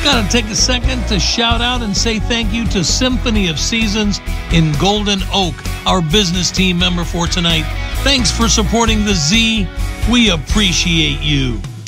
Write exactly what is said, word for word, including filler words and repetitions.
Got to take a second to shout out and say thank you to Symphony of Seasons in Golden Oak, our business team member for tonight. Thanks for supporting the Z. We appreciate you.